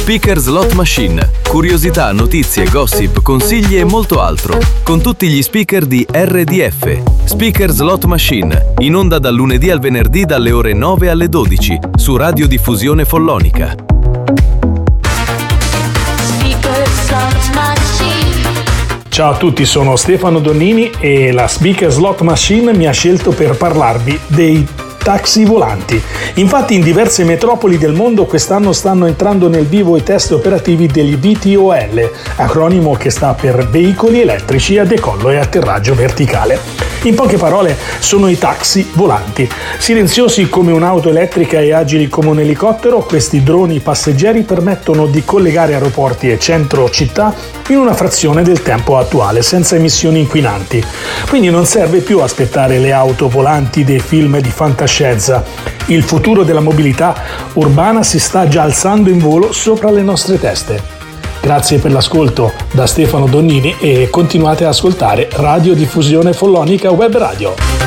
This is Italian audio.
Speaker Slot Machine. Curiosità, notizie, gossip, consigli e molto altro. Con tutti gli speaker di RDF. Speaker Slot Machine. In onda dal lunedì al venerdì dalle ore 9 alle 12 su Radiodiffusione Follonica. Ciao a tutti, sono Stefano Donnini e la Speaker Slot Machine mi ha scelto per parlarvi dei taxi volanti. Infatti in diverse metropoli del mondo quest'anno stanno entrando nel vivo i test operativi degli VTOL, acronimo che sta per veicoli elettrici a decollo e atterraggio verticale. In poche parole, sono i taxi volanti. Silenziosi come un'auto elettrica e agili come un elicottero, questi droni passeggeri permettono di collegare aeroporti e centro città in una frazione del tempo attuale, senza emissioni inquinanti. Quindi non serve più aspettare le auto volanti dei film di fantascienza. Il futuro della mobilità urbana si sta già alzando in volo sopra le nostre teste. Grazie per l'ascolto da Stefano Donnini e continuate ad ascoltare Radiodiffusione Follonica Web Radio.